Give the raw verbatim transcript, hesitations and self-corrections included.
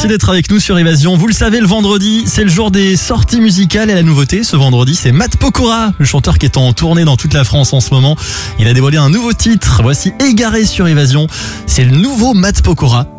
Merci d'être avec nous sur Évasion. Vous le savez, le vendredi, c'est le jour des sorties musicales et la nouveauté ce vendredi, c'est Matt Pokora, le chanteur qui est en tournée dans toute la France en ce moment. Il a dévoilé un nouveau titre. Voici Égaré sur Évasion. C'est le nouveau Matt Pokora.